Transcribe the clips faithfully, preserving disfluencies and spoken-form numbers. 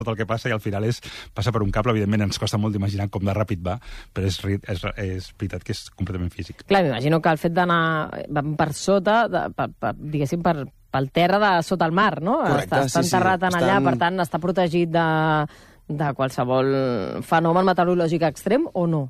tot el que passa i al final és, passa per un cable, evidentment ens costa molt d'imaginar com de ràpid va, però és, és, és veritat que és completament físic. Clar, m'imagino que el fet d'anar per sota, de, per, per, diguéssim, per, pel terra de sota el mar, no? Correcte, està, està sí, enterrat sí. en allà, Estan... per tant, està protegit de, de qualsevol fenomen meteorològic extrem o no?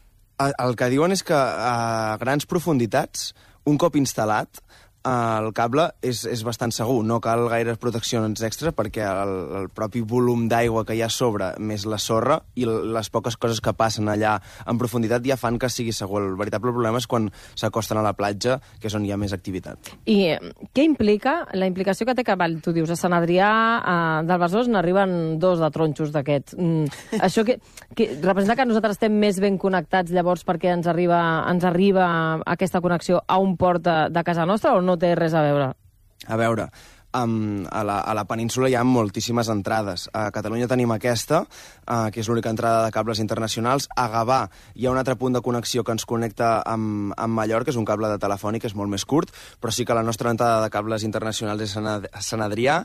El que diuen és que a grans profunditats, un cop instal·lat, el cable és, és bastant segur. No cal gaire proteccions extra perquè el, el propi volum d'aigua que hi ha a sobre, més la sorra, i les poques coses que passen allà en profunditat ja fan que sigui segur. El veritable problema és quan s'acosten a la platja, que és on hi ha més activitat. I què implica? La implicació que té que, val, tu dius, a Sant Adrià eh, del Besòs n'arriben dos de tronxos d'aquests. Mm, això que, que representa que nosaltres estem més ben connectats llavors perquè ens arriba, ens arriba aquesta connexió a un port de, de casa nostra o no té res a veure? A veure, um, a, la, a la península hi ha moltíssimes entrades. A Catalunya tenim aquesta, uh, que és l'única entrada de cables internacionals. A Gavà hi ha un altre punt de connexió que ens connecta amb, amb Mallorca, és un cable de telefònic, és molt més curt, però sí que la nostra entrada de cables internacionals és a Sant Adrià.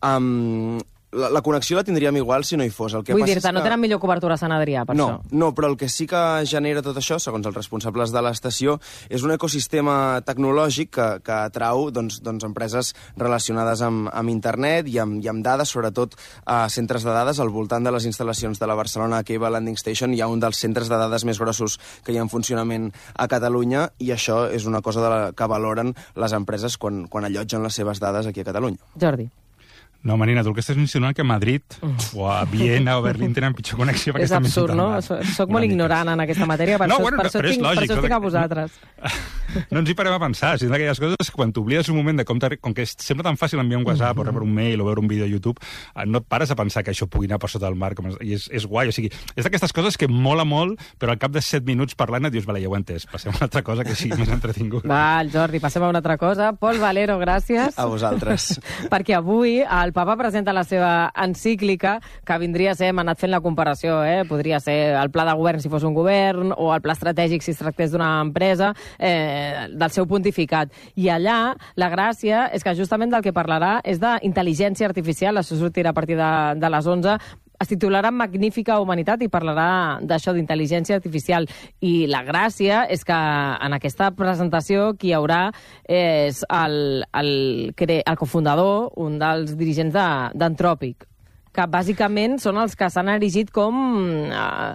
Um, La, la connexió la tindríem igual si no hi fos. El que Vull passa dir-te, és no que... tenen millor cobertura a Sant Adrià, per no, això? No, però el que sí que genera tot això, segons els responsables de l'estació, és un ecosistema tecnològic que, que atrau doncs, doncs, empreses relacionades amb, amb internet i amb, i amb dades, sobretot a centres de dades. Al voltant de les instal·lacions de la Barcelona Cable Landing Station hi ha un dels centres de dades més grossos que hi ha en funcionament a Catalunya, i això és una cosa de la que valoren les empreses quan, quan allotgen les seves dades aquí a Catalunya. Jordi. No, Marina, tu el que estàs mencionant que a Madrid mm. o a Viena o a Berlín tenen pitjor connexió perquè és estan absurd, no? Soc molt ignorant en aquesta matèria, per, no, això, bueno, per, això, tinc, lògic, per això estic a vosaltres. No ens hi parem a pensar. Si és d'aquelles coses que quan t'oblides un moment de com, com que sembla tan fàcil enviar un WhatsApp mm -hmm. o rebre un mail o veure un vídeo a YouTube, no et pares a pensar que això pugui anar per sota del mar. Com és, i és, és guai. O sigui, és d'aquestes coses que mola molt, però al cap de set minuts parlant et dius, vale, ja ho he entès, passem a una altra cosa que sigui més entretingut. Val, Jordi, passem a una altra cosa. Pol Valero, gràcies. A vosaltres. Perquè avui el papa presenta la seva encíclica, que vindria a ser, hem anat fent la comparació, eh? Podria ser el pla de govern si fos un govern, o el pla estratègic si es tractés d'una empresa, eh, del seu pontificat. I allà la gràcia és que justament del que parlarà és d'intel·ligència artificial, això sortirà a partir de, de les onze, es titularà Magnífica Humanitat i parlarà d'això, d'intel·ligència artificial. I la gràcia és que en aquesta presentació qui hi haurà és el, el, el cofundador, un dels dirigents d'Anthropic, que bàsicament són els que s'han erigit com eh,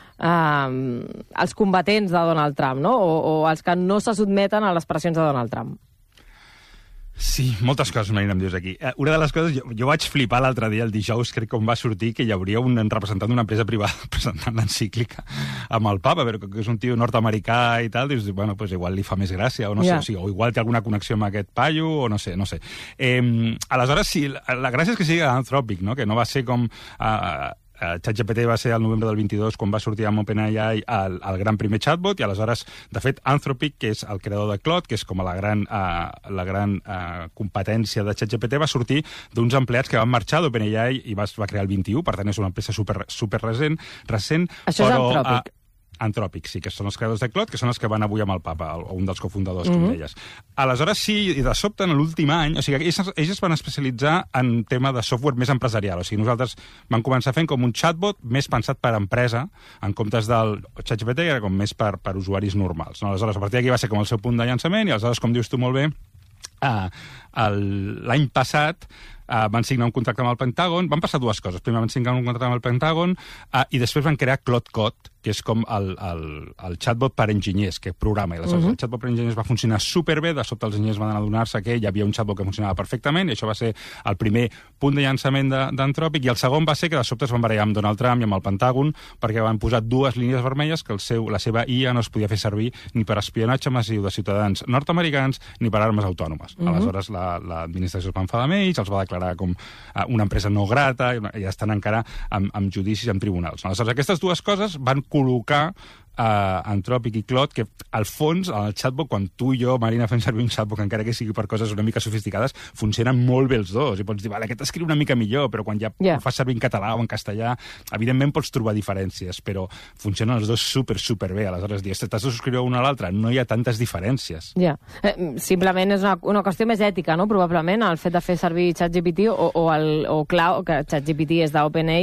eh, els combatents de Donald Trump, no? o, o els que no se sotmeten a les pressions de Donald Trump. Sí, moltes coses, Marina, em dius aquí. Una de les coses, jo, jo vaig flipar l'altre dia, el dijous, crec que on va sortir, que hi hauria un representant d'una empresa privada presentant l'encíclica amb el papa, però que és un tio nord-americà i tal, dius, bueno, pues igual li fa més gràcia, o no yeah. sé, o, sigui, o igual té alguna connexió amb aquest paio, o no sé, no sé. Eh, aleshores, sí, la, la gràcia és que sigui Anthropic, no?, que no va ser com... Uh, ChatGPT va ser el novembre del vint-i-dos quan va sortir amb OpenAI el, el gran primer chatbot, i aleshores, de fet, Anthropic, que és el creador de Claude, que és com a la gran, uh, la gran uh, competència de ChatGPT, va sortir d'uns empleats que van marxar d'OpenAI i va, va crear el vint-i-u, per tant és una empresa super, super recent, recent Això però, és Anthropic. Uh, Anthropic, sí, que són els creadors de Claude, que són els que van avui amb el papa, o un dels cofundadors, com mm -hmm. deies. Aleshores, sí, i de sobte, en l'últim any, o sigui, ells, ells es van especialitzar en tema de software més empresarial, o sigui, nosaltres vam començar fent com un chatbot més pensat per empresa, en comptes del ChatGPT, que era com més per, per usuaris normals. No? Aleshores, a partir d'aquí va ser com el seu punt de llançament, i aleshores, com dius tu molt bé, uh, l'any passat Uh, van signar un contracte amb el Pentàgon, van passar dues coses. Primer van signar un contracte amb el Pentàgon uh, i després van crear Claude Code, que és com el, el, el chatbot per enginyers, que programa. I aleshores, uh -huh. el chatbot per enginyers va funcionar superbé, de sobte els enginyers van adonar-se que hi havia un chatbot que funcionava perfectament, i això va ser el primer punt de llançament d'Anthropic, i el segon va ser que de sobte es van barallar amb Donald Trump i amb el Pentàgon, perquè van posar dues línies vermelles que el seu, la seva I A no es podia fer servir ni per espionatge massiu de ciutadans nord-americans ni per armes autònomes. Uh -huh. Aleshores, l'administració es va enfadar amb ells, els va declarar com una empresa no grata, i estan encara amb, amb judicis en tribunals. Aleshores, aquestes dues coses van col·locar Uh, Anthropic i Claude, que al fons, el chatbot, quan tu i jo, Marina, fem servir un chatbot, encara que sigui per coses una mica sofisticades, funcionen molt bé els dos. I pots dir, vale, aquest escriu una mica millor, però quan ja yeah. ho fas servir en català o en castellà, evidentment pots trobar diferències, però funcionen els dos super, super bé. Aleshores, si t'has de subscriure una a l'altra, no hi ha tantes diferències. Ja. Yeah. Eh, simplement és una, una qüestió més ètica, no?, probablement, el fet de fer servir ChatGPT o, o, el, o Cloud, que ChatGPT és d'OpenAI,